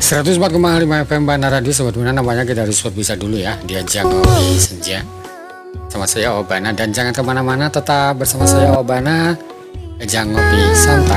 104,5 FM Bandar Radio. Sobat Guna, namanya kita harus bisa dulu ya. Diajak ngopi senja sama saya Obana. Dan jangan kemana-mana, tetap bersama saya Obana. Ajak ngopi santai.